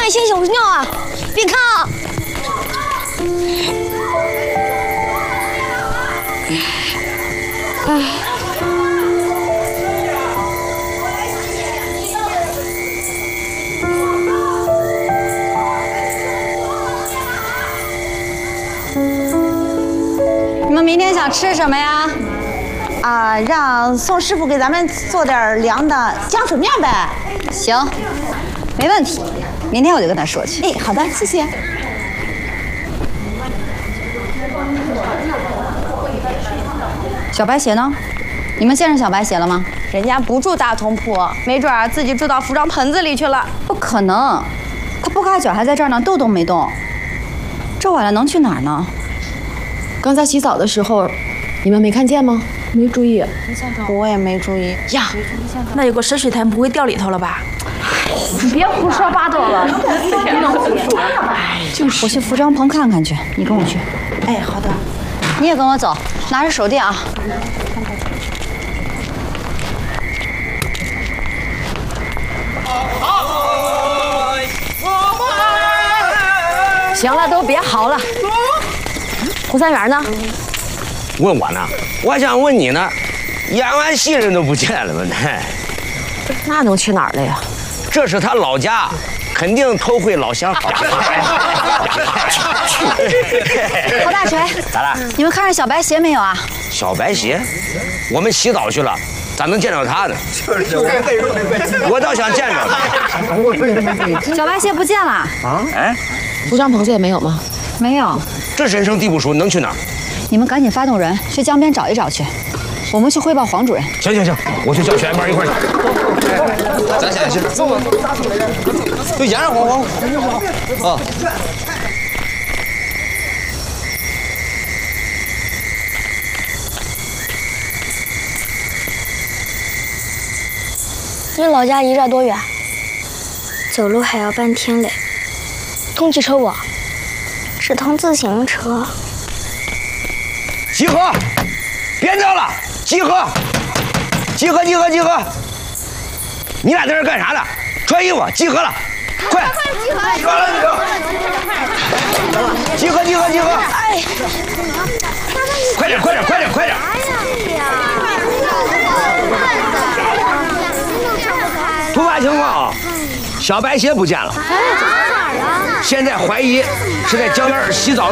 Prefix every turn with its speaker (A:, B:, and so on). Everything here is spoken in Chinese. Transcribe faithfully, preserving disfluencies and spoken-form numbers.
A: 外星小鸟啊！别看啊！哎。
B: 你们明天想吃什么呀？
C: 啊，让宋师傅给咱们做点凉的浆水面呗。
B: 行，没问题。明天我就跟他说去。
C: 哎，好的，谢谢。
B: 小白鞋呢？你们见着小白鞋了吗？
A: 人家不住大同铺，没准儿自己住到服装盆子里去了。
B: 不可能，他不开脚还在这儿呢，动都没动。这晚了能去哪儿呢？
D: 刚才洗澡的时候，你们没看见吗？没注意。
C: 我也没注意
E: 呀，那有个深水潭不会掉里头了吧？
D: 你别胡说八道了。
B: 哎，就是。我去服装棚看看去，你跟我去。
C: 哎，好的。
B: 你也跟我走，拿着手电啊。
D: 行了，都别嚎了。 胡三元呢？
F: 问我呢？我还想问你呢。演完戏人都不见了吗？
D: 那能去哪儿了呀？
F: 这是他老家，肯定偷回老乡。
B: 侯大锤，
F: 咋了？
B: 你们看着小白鞋没有啊？
F: 小白鞋？我们洗澡去了，咋能见着他呢？我倒想见着他。
B: 小白鞋不见了
F: 啊？哎，
D: 服装棚子也没有吗？
B: 没有。
F: 这人生地不熟，能去哪儿？
B: 你们赶紧发动人去江边找一找去，我们去汇报黄主任。
F: 行行行，我去叫学员班一块儿去。
G: 咱先去，走吧。就沿着黄黄。啊。
A: 你老家离这儿多远？走路还要半天嘞。通汽车不？只通自行车。
F: 集合！别闹了，集合！集合！集合！集合！你俩在这干啥呢？穿衣服，集合了，快！集合！集合了，集合！集合！集合！哎！快点！快点！快点！快点！突发情况啊，小白鞋不见了。哎，哪儿了？现在怀疑是在江边洗澡。